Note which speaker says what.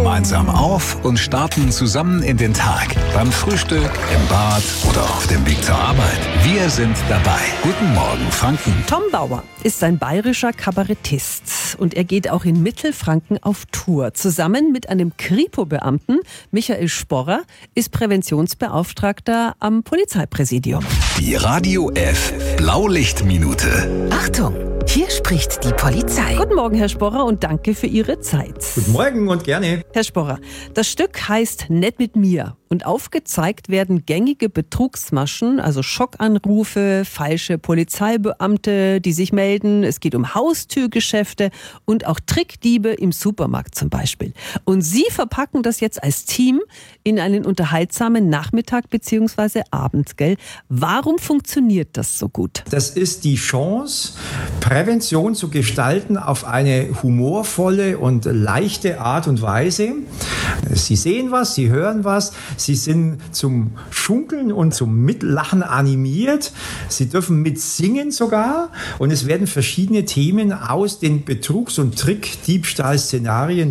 Speaker 1: gemeinsam auf und starten zusammen in den Tag. Beim Frühstück, im Bad oder auf dem Weg zur Arbeit. Wir sind dabei. Guten Morgen, Franken.
Speaker 2: Tom Bauer ist ein bayerischer Kabarettist und er geht auch in Mittelfranken auf Tour. Zusammen mit einem Kripo-Beamten, Michael Sporrer, ist Präventionsbeauftragter am Polizeipräsidium.
Speaker 1: Die Radio F Blaulichtminute.
Speaker 3: Achtung, hier spricht die Polizei.
Speaker 2: Guten Morgen, Herr Sporrer, und danke für Ihre Zeit.
Speaker 4: Guten Morgen und gerne.
Speaker 2: Herr Sporrer, das Stück heißt Nett mit mir und aufgezeigt werden gängige Betrugsmaschen, also Schockanrufe, falsche Polizeibeamte, die sich melden. Es geht um Haustürgeschäfte und auch Trickdiebe im Supermarkt zum Beispiel. Und Sie verpacken das jetzt als Team in einen unterhaltsamen Nachmittag bzw. Abend, gell? Warum funktioniert das so gut?
Speaker 4: Das ist die Chance, Prävention zu gestalten auf eine humorvolle und leichte Art und Weise. Sie sehen was, Sie hören was, Sie sind zum Schunkeln und zum Mitlachen animiert. Sie dürfen mitsingen sogar. Und es werden verschiedene Themen aus den Betrugs- und Trickdiebstahl-Szenarien